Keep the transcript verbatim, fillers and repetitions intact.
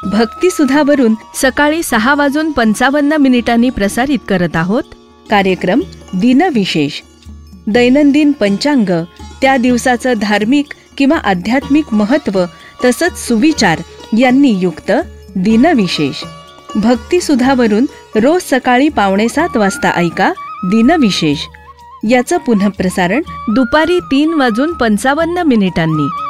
भक्तिसुधावरून सकाळी सहा वाजून पंचावन्न मिनिटांनी प्रसारित करत आहोत कार्यक्रम दिनविशेष. दैनंदिन पंचांग, त्या दिवसाचं धार्मिक किंवा आध्यात्मिक महत्त्व तसंच सुविचार यांनी युक्त दिनविशेष. भक्तिसुधावरून रोज सकाळी पावणे सात वाजता ऐका दिनविशेष. याचं पुनःप्रसारण दुपारी तीन वाजून पंचावन्न मिनिटांनी.